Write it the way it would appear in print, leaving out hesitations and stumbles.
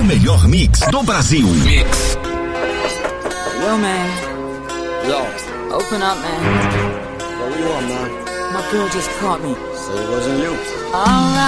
melhor mix do Brasil. Mix. Yo, man. Yo. Open up, man. What do you want, man? My girl just caught me. Say it wasn't you. Alright.